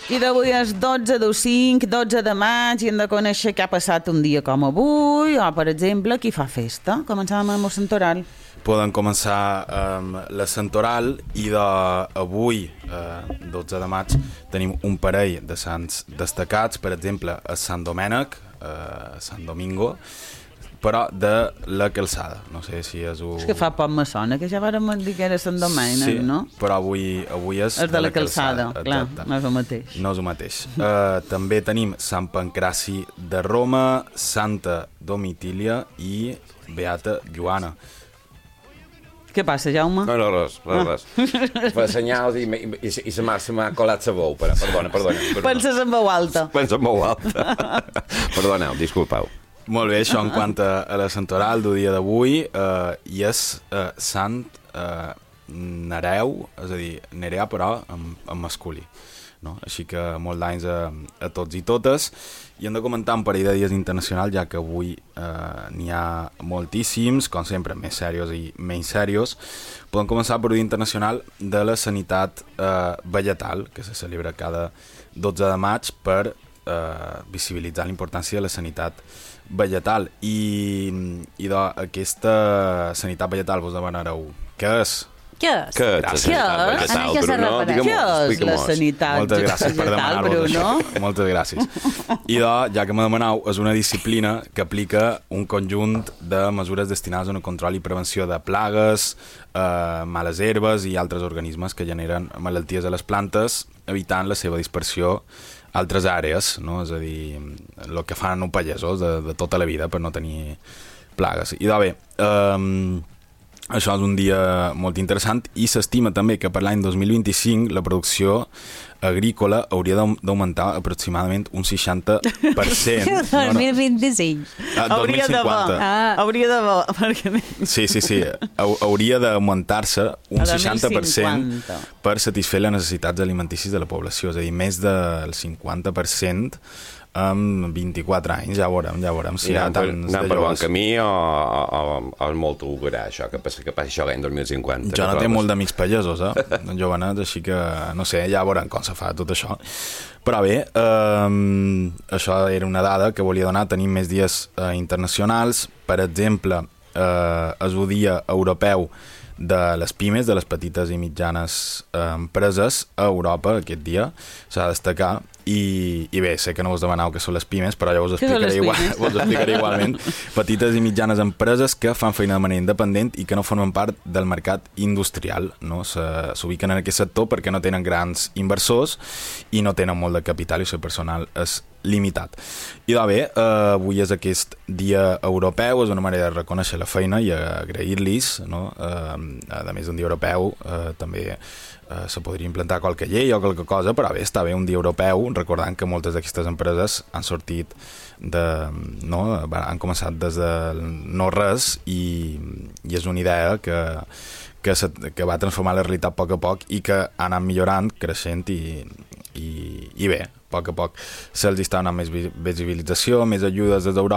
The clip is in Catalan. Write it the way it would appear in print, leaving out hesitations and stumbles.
I d'avui és 12 de 5, 12 de maig, i hem de conèixer què ha passat un dia com avui, o, per exemple, qui fa festa. Començàvem amb el Santoral. Podem començar amb la Santoral i d'avui, 12 de maig, tenim un parell de sants destacats, per exemple, a Sant Domènec, a Sant Domingo, però de la Calçada. No sé si és... És que fa poc me sona, que ja vàrem dir que era Sant Domènec, sí, no? Però avui és de la Calçada. Clar, no és el mateix. No és el mateix. També tenim Sant Pancraci de Roma, Santa Domitília i Beata Joana. Què passa, Jaume? No, res. Fa senyals i se m'ha colat la veu. Perdona. Penses en veu alta. Penso en veu alta. Perdoneu, disculpeu. Molt bé, això en quant a la Santoral del dia d'avui, i és Sant Nereu, és a dir, Nerea, però en masculí. No? Així que molt d'anys a tots i totes. I hem de comentar un parell de dies internacionals, ja que avui n'hi ha moltíssims, com sempre, més serios i menys serios. Podem començar per un dia internacional de la sanitat vegetal, que se celebra cada 12 de maig per visibilitzar la importància de la sanitat vegetal. I d'aquesta sanitat vegetal vos demanareu què és? Què és? Què és la sanitat Moltes gràcies per demanar-vos això. Moltes gràcies. I ja que me demaneu, és una disciplina que aplica un conjunt de mesures destinades a un control i prevenció de plagues, males herbes i altres organismes que generen malalties a les plantes, evitant la seva dispersió a altres àrees, no? És a dir, el que fan els pagesos de tota la vida per no tenir plagues. I bé, això és un dia molt interessant i s'estima també que per l'any 2025 la producció agrícola hauria d'augmentar aproximadament un 60%. 2025. 2050. Hauria d'haver. Sí. Hauria d'augmentar-se un 60% per satisfer les necessitats alimenticis de la població. És a dir, més del 50% en 24 anys, ja veurem si hi ha tants de per bon camí o molt ugarà això, que passa això l'any 2050. Jo no té molt d'amics pagesos, jovenets, així que no sé, ja veurem com se fa tot això. Però bé, això era una dada que volia donar. Tenim més dies internacionals. Per exemple, és el dia europeu de les pimes, de les petites i mitjanes empreses a Europa. Aquest dia s'ha de destacar. I bé, sé que no vos demaneu què són les pimes, però ja vos explicaré igualment. Petites i mitjanes empreses que fan feina de manera independent i que no formen part del mercat industrial, no? S'ubiquen en aquest sector perquè no tenen grans inversors i no tenen molt de capital i el seu personal és limitat. I bé, avui és aquest dia europeu, és una manera de reconèixer la feina i agrair-los, no? A més d'un dia europeu, també se podria implantar qualque llei o qualque cosa, però bé, està bé un dia europeu, recordant que moltes d'aquestes empreses han sortit han començat des de no res i és una idea que va transformar la realitat a poc i que ha anat millorant, creixent i bé, a poc se'ls està donant més visibilització, més ajudes des d'Europa